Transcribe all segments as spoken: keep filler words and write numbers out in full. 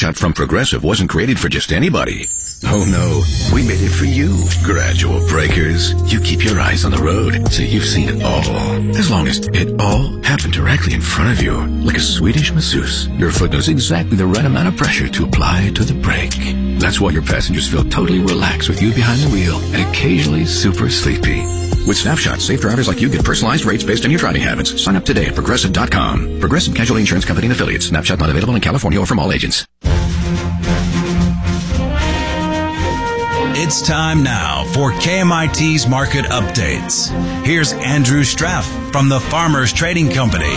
Snapshot from Progressive wasn't created for just anybody. Oh no, we made it for you. Gradual breakers. You keep your eyes on the road, so you've seen it all. As long as it all happened directly in front of you. Like a Swedish masseuse, your foot knows exactly the right amount of pressure to apply to the brake. That's why your passengers feel totally relaxed with you behind the wheel and occasionally super sleepy. With Snapshot, safe drivers like you get personalized rates based on your driving habits. Sign up today at Progressive dot com. Progressive Casualty Insurance Company and Affiliates. Snapshot not available in California or from all agents. It's time now for K M I T's Market Updates. Here's Andrew Straff from the Farmers Trading Company.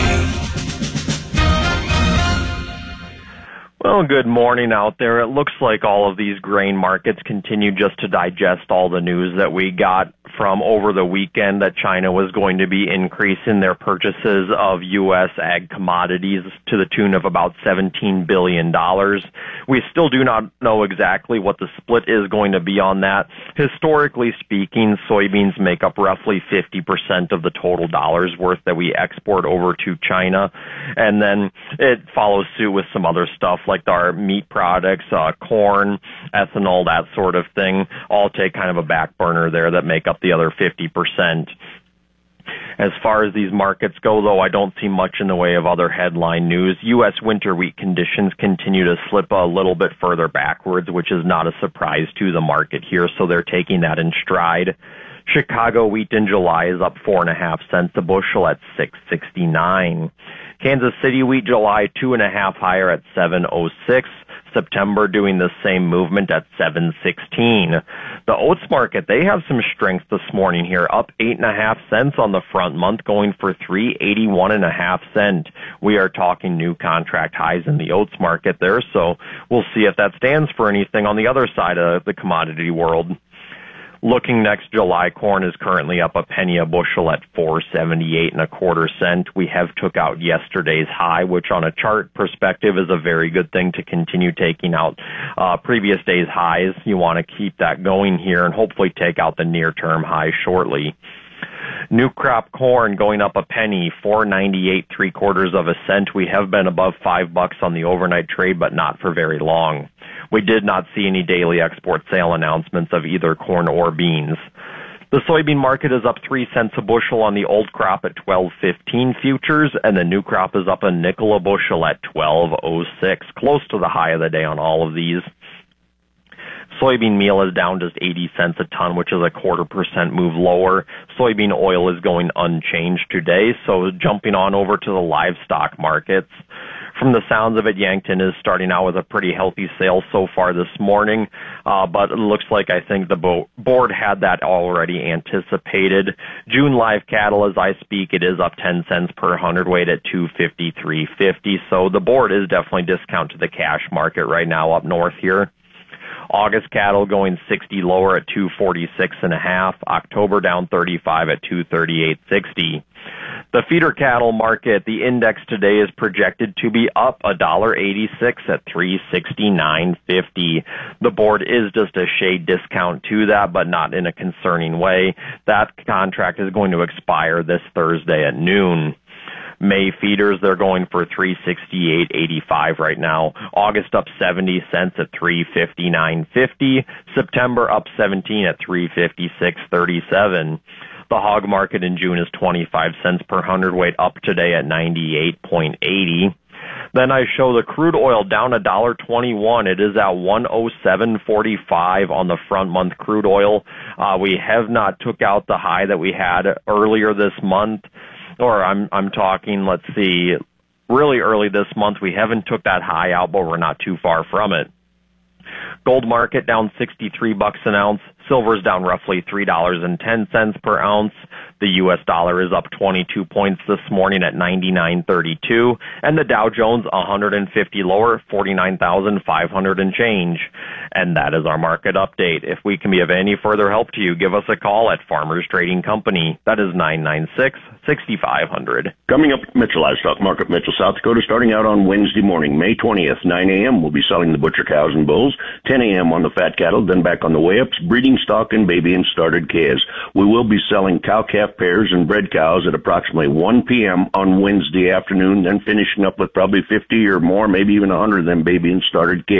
Well, good morning out there. It looks like all of these grain markets continue just to digest all the news that we got from over the weekend that China was going to be increasing their purchases of U S ag commodities to the tune of about seventeen billion dollars. We still do not know exactly what the split is going to be on that. Historically speaking, soybeans make up roughly fifty percent of the total dollars worth that we export over to China. And then it follows suit with some other stuff like our meat products, uh, corn, ethanol, that sort of thing, all take kind of a back burner there that make up the other fifty percent. As far as these markets go, though, I don't see much in the way of other headline news. U S winter wheat conditions continue to slip a little bit further backwards, which is not a surprise to the market here, so they're taking that in stride. Chicago wheat in July is up four and a half cents a bushel at six sixty-nine. Kansas City wheat July two and a half higher at seven oh six. September doing the same movement at seven sixteen. The oats market, they have some strength this morning here, up eight and a half cents on the front month, going for three eighty-one and a half cent. We are talking new contract highs in the oats market there, so we'll see if that stands for anything on the other side of the commodity world. Looking next, July corn is currently up a penny a bushel at four seventy-eight and a quarter cent. We have took out yesterday's high, which on a chart perspective is a very good thing to continue taking out uh, previous day's highs. You want to keep that going here and hopefully take out the near-term high shortly. New crop corn going up a penny, four ninety-eight three quarters of a cent. We have been above five bucks on the overnight trade, but not for very long. We did not see any daily export sale announcements of either corn or beans. The soybean market is up three cents a bushel on the old crop at twelve fifteen futures, and the new crop is up a nickel a bushel at twelve oh six, close to the high of the day on all of these. Soybean meal is down just eighty cents a ton, which is a quarter percent move lower. Soybean oil is going unchanged today, so jumping on over to the livestock markets. From the sounds of it, Yankton is starting out with a pretty healthy sale so far this morning, uh, but it looks like I think the bo- board had that already anticipated. June live cattle, as I speak, it is up ten cents per hundredweight at two fifty-three fifty, so the board is definitely discount to the cash market right now up north here. August cattle going sixty lower at two forty-six and a half. October down thirty-five at two thirty-eight sixty. The feeder cattle market, the index today is projected to be up one dollar eighty-six at three sixty-nine fifty. The board is just a shade discount to that, but not in a concerning way. That contract is going to expire this Thursday at noon. May feeders, they're going for three sixty-eight eighty-five right now. August up seventy cents at three fifty-nine fifty. September up seventeen at three fifty-six thirty-seven. The hog market in June is twenty-five cents per hundredweight, up today at ninety-eight eighty. Then I show the crude oil down one dollar twenty-one. It is at one oh seven forty-five on the front month crude oil. Uh, we have not took out the high that we had earlier this month. Or I'm I'm talking, let's see, really early this month. We haven't took that high out, but we're not too far from it. Gold market down sixty-three bucks an ounce. Silver's down roughly three dollars and ten cents per ounce. The U S dollar is up twenty-two points this morning at ninety-nine thirty-two, and the Dow Jones one hundred fifty lower, forty-nine thousand five hundred and change. And that is our market update. If we can be of any further help to you, give us a call at Farmers Trading Company. That is nine nine six, six five zero zero. Coming up, Mitchell Livestock Market, Mitchell, South Dakota, starting out on Wednesday morning, May twentieth, nine a.m. We'll be selling the butcher cows and bulls, ten a.m. on the fat cattle, then back on the weigh-ups, breeding stock, and baby and started calves. We will be selling cow-calf pairs and bred cows at approximately one p.m. on Wednesday afternoon, then finishing up with probably fifty or more, maybe even one hundred of them baby and started calves.